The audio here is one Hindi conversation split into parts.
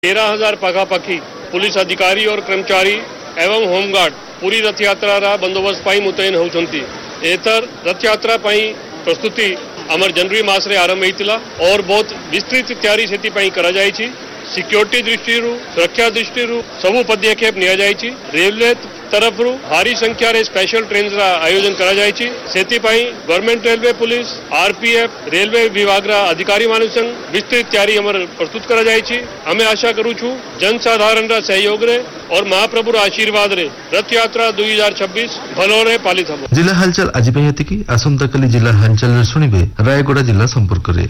13,000 पाखापाखी पुलिस अधिकारी और कर्मचारी एवं होमगार्ड पूरी रथ यात्रा बंदोबस्त पाई मुतयन होउछंती। एतर रथ यात्रा पाई प्रस्तुति आमर जनवरी मास रे आरंभ होइतिला और बहुत विस्तृत तैयारी सेति पाई करा जायछि। सिक्योरिटी दृष्टि सुरक्षा दृष्टि सबु पदक्षेप निया जायछि। रेलवे तरफ भारी संख्या रे स्पेशल ट्रेन आयोजन करा जायछि। सेति पाई government railway police RPF railway विभाग रा अधिकारी मान संग विस्तृत तैयारी हमर प्रस्तुत करा जायछि। हमें आशा करू छु जनसाधारण रा सहयोग रे और महाप्रभु रा आशीर्वाद रे रथ यात्रा 2026 भलोरे पालित हबो। जिला हालचाल आज पई हेतिकी आसंता कली जिला हालचाल रे सुनिबे रायगड़ा जिला संपर्क रे।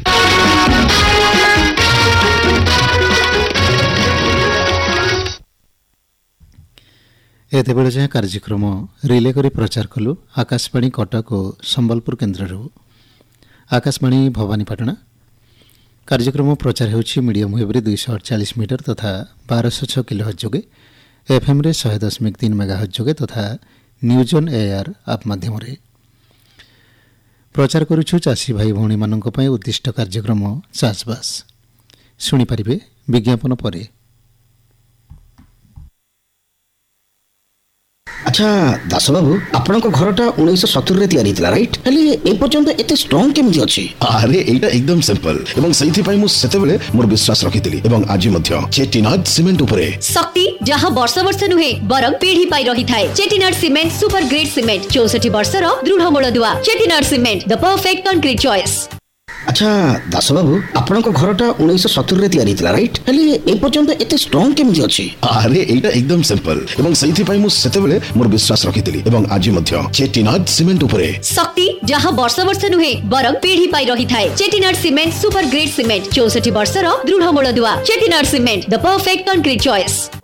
एते बेले जे कार्यक्रम रिले करी प्रचार कलु आकाशवाणी कटक और संबलपुर केन्द्र। आकाशवाणी भवानीपाटना कार्यक्रम प्रचार होछि मीडियम वेव रे 248 मीटर तथा 1206 किलोहर्ट्ज जोगे, एफएम रे 100.3 मेगाहर्ट्ज जोगे तथा न्यूज ऑन एआर आप माध्यम रे प्रचार करूछु। चासी भाई भौणी मानक पय उद्दिष्ट कार्यक्रम चाषबास सुनि परिबे विज्ञापन परे। अच्छा दास बाबू आपण घरटा 1970 रे तैयारी थिला राइट हेले ए पर्यंत एते स्ट्रांग केमि अछि? अरे एटा एकदम सिंपल एवं सही पई मु सेते बेले मोर विश्वास रखितिली एवं आज मध्य चेटिनाड सीमेंट उपरे शक्ति जहां वर्ष वर्ष नुहे बरम पीढ़ी पाई रही थाए। Chettinad cement super grade cement 64 वर्षर दृढ़ मूलदुआ। Chettinad cement the perfect concrete choice. अच्छा दास बाबू आपण घरटा 1970 रे तैयारी थिला राइट हेले ए पर्यंत एते स्ट्रांग केमि अछि? अरे एटा एकदम सिंपल एवं सही पई मु सेते बेले मोर विश्वास रखितिली एवं आज मध्य चेटिनाड सीमेंट उपरे शक्ति जहां वर्ष वर्ष नुहे बरम पीढ़ी पाई रही थाए। Chettinad cement super grade cement 64 वर्षर दृढ़ मूलदुआ। Chettinad cement the perfect concrete choice.